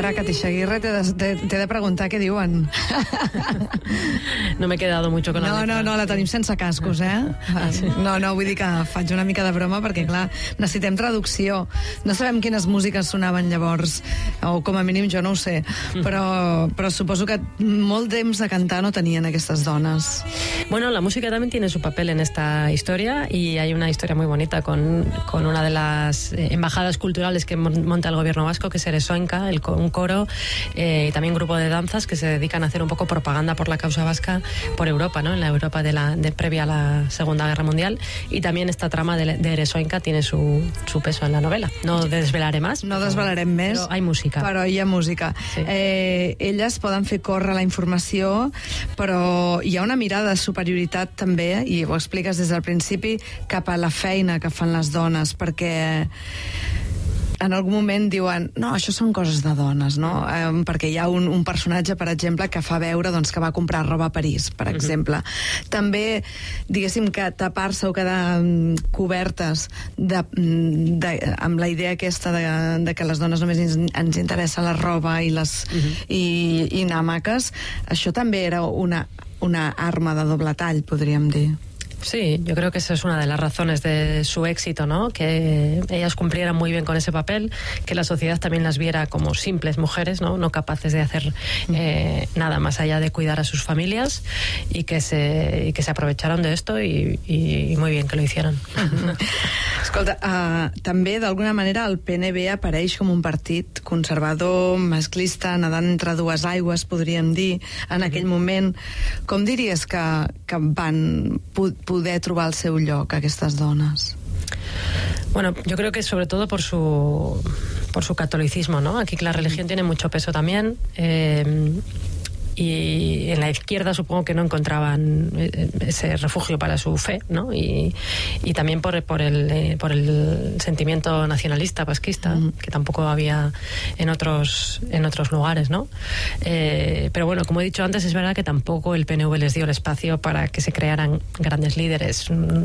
Mira, Katy Shaguirre, t'he de preguntar què diuen. No m'he quedado mucho con la letra. No, la tenim sense cascos, No, vull dir que faig una mica de broma perquè, clar, necessitem traducció. No sabem quines músiques sonaven llavors, o com a mínim jo no ho sé, però suposo que molt temps de cantar no tenien aquestes dones. Bueno, la música también tiene su papel en esta historia y hay una historia muy bonita con una de las embajadas culturales que monta el gobierno vasco, que es Eresoinka, un coro y también un grupo de danzas que se dedican a hacer un poco propaganda por la causa vasca por Europa, ¿no? En la Europa previa a la Segunda Guerra Mundial, y también esta trama de Eresoinka tiene su peso en la novela. No desvelaré más. No desvelarem més. Però hi ha música. Però hi ha música. Sí. Elles poden fer córrer la informació, però hi ha una mirada de superioritat també, i ho expliques des del principi, cap a la feina que fan les dones, perquè en algun moment diuen, no, això són coses de dones, no? Perquè hi ha un personatge, per exemple, que fa veure doncs, que va comprar roba a París, per exemple. També, diguéssim, que tapar-se o quedar cobertes amb la idea aquesta de que les dones només ens interessa la roba i anar maques, això també era una arma de doble tall, podríem dir. Sí, yo creo que esa es una de las razones de su éxito, ¿no? Que ellas cumplieran muy bien con ese papel, que la sociedad también las viera como simples mujeres, ¿no? capaces de hacer nada más allá de cuidar a sus familias, y que se aprovecharon de esto y muy bien que lo hicieron. Escolta, també d'alguna manera el PNB apareix com un partit conservador, masclista, nedant entre dues aigües, podríem dir, en aquell moment. Com diries que van poder trobar el seu lloc, aquestes dones? Bueno, yo creo que sobre todo por su catolicismo, ¿no? Aquí la religión tiene mucho peso también. Y en la izquierda supongo que no encontraban ese refugio para su fe, ¿no? Y también por el sentimiento nacionalista, vasquista, que tampoco había en otros lugares, ¿no? Pero bueno, como he dicho antes, es verdad que tampoco el PNV les dio el espacio para que se crearan grandes líderes.